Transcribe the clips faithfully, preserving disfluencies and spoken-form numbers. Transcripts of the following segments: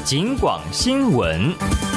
警广新闻。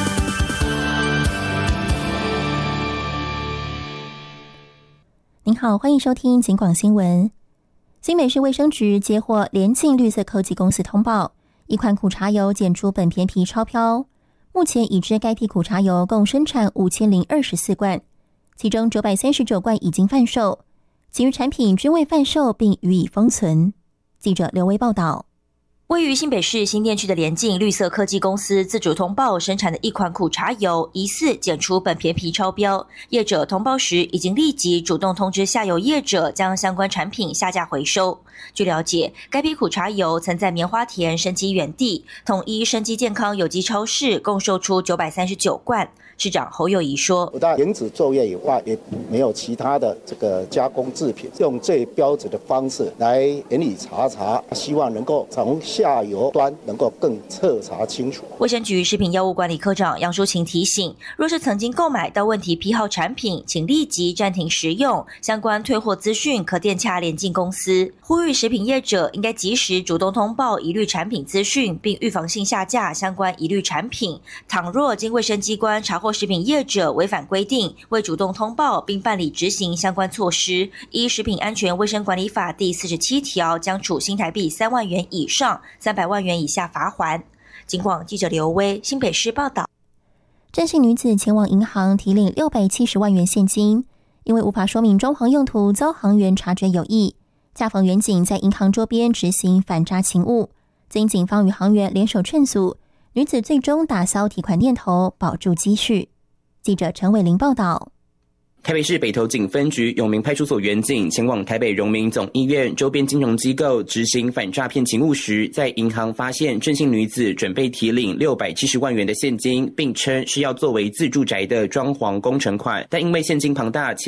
您好，欢迎收听警广新闻。新北市卫生局接获联进绿色科技公司通报，一款苦茶油检出苯偏皮超标。目前已知该批苦茶油共生产五千零二十四罐，其中九百三十九罐已经贩售，其余产品均未贩售并予以封存。记者刘威报道。 位于新北市新店区的联进绿色科技公司自主通报生产的一款苦茶油疑似检出苯偏皮超标，业者通报时已经立即主动通知下游业者将相关产品下架回收。据了解，该批苦茶油曾在棉花田生机园地统一生机健康有机超市共售出九百三十九罐。市长侯友宜说， 不但停止作业以外，也没有其他的这个加工制品，用最标准的方式来严理查查，希望能够从下游端能够更彻查清楚。 卫生局食品药物管理科长杨淑琴提醒，若是曾经购买到问题批号产品，请立即暂停食用，相关退货资讯可电洽联进公司。呼吁食品业者应该及时主动通报疑虑产品资讯，并预防性下架相关疑虑产品。倘若经卫生机关查获食品业者违反规定，未主动通报并办理执行相关措施，依《食品安全卫生管理法》第四十七条，将处新台币三万元以上三百万元以下罚锾。警广记者刘威新北市报道。 郑姓女子前往银行提领六百七十万元现金，因为无法说明装潢用途，遭行员察觉有异。家访员警在银行周边执行反诈勤务，经警方与行员联手劝阻，女子最终打消提款念头，保住积蓄。记者陈伟玲报道。 台北市北投警分局永明派出所员警前往台北荣民总医院周边金融机构执行反诈骗勤务时，在银行发现郑姓女子准备提领六百七十万元的现金，并称是要作为自住宅的装潢工程款，但因为现金庞大且